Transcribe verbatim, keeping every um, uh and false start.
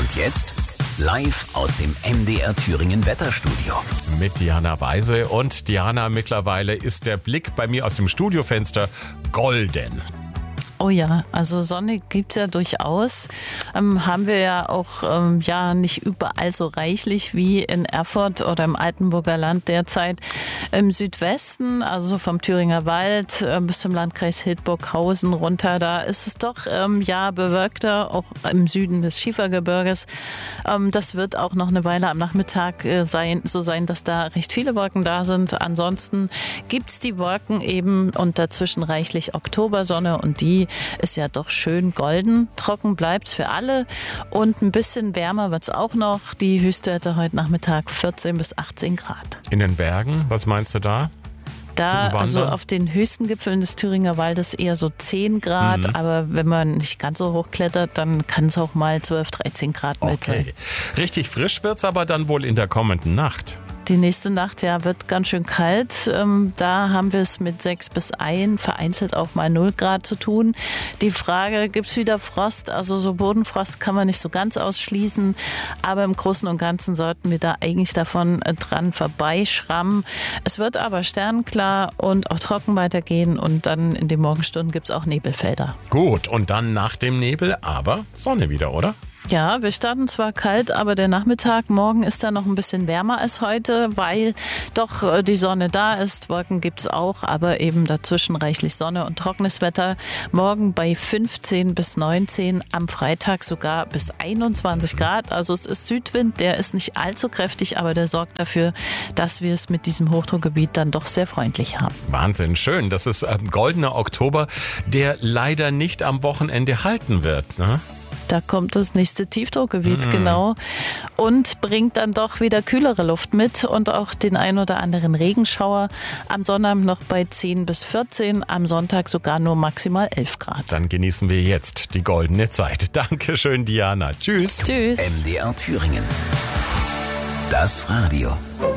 Und jetzt live aus dem M D R Thüringen Wetterstudio. Mit Diana Weise. Und Diana, mittlerweile ist der Blick bei mir aus dem Studiofenster golden. Oh ja, also Sonne gibt's ja durchaus. Ähm, haben wir ja auch ähm, ja nicht überall so reichlich wie in Erfurt oder im Altenburger Land derzeit. Im Südwesten, also vom Thüringer Wald äh, bis zum Landkreis Hildburghausen runter, da ist es doch ähm, ja bewölkter, auch im Süden des Schiefergebirges. Ähm, das wird auch noch eine Weile am Nachmittag äh, sein, so sein, dass da recht viele Wolken da sind. Ansonsten gibt's die Wolken eben und dazwischen reichlich Oktobersonne und die ist ja doch schön golden. Trocken bleibt's für alle und ein bisschen wärmer wird's auch noch. Die Höchstwerte heute Nachmittag vierzehn bis achtzehn Grad. In den Bergen, was meinst du da? Da, also auf den höchsten Gipfeln des Thüringer Waldes eher so zehn Grad, mhm. aber wenn man nicht ganz so hoch klettert, dann kann es auch mal zwölf, dreizehn Grad mit sein. Okay. Richtig frisch wird's aber dann wohl in der kommenden Nacht. Die nächste Nacht ja wird ganz schön kalt. Ähm, da haben wir es mit sechs bis eins, vereinzelt auch mal null Grad zu tun. Die Frage, gibt es wieder Frost? Also so Bodenfrost kann man nicht so ganz ausschließen. Aber im Großen und Ganzen sollten wir da eigentlich davon äh, dran vorbeischrammen. Es wird aber sternklar und auch trocken weitergehen. Und dann in den Morgenstunden gibt es auch Nebelfelder. Gut, und dann nach dem Nebel aber Sonne wieder, oder? Ja, wir starten zwar kalt, aber der Nachmittag morgen ist dann noch ein bisschen wärmer als heute, weil doch die Sonne da ist. Wolken gibt's auch, aber eben dazwischen reichlich Sonne und trockenes Wetter. Morgen bei fünfzehn bis neunzehn, am Freitag sogar bis einundzwanzig Grad. Also es ist Südwind, der ist nicht allzu kräftig, aber der sorgt dafür, dass wir es mit diesem Hochdruckgebiet dann doch sehr freundlich haben. Wahnsinn, schön. Das ist ein goldener Oktober, der leider nicht am Wochenende halten wird, ne? Da kommt das nächste Tiefdruckgebiet, mhm. genau. Und bringt dann doch wieder kühlere Luft mit und auch den ein oder anderen Regenschauer. Am Sonnabend noch bei zehn bis vierzehn, am Sonntag sogar nur maximal elf Grad. Dann genießen wir jetzt die goldene Zeit. Dankeschön, Diana. Tschüss. Tschüss. M D R Thüringen. Das Radio.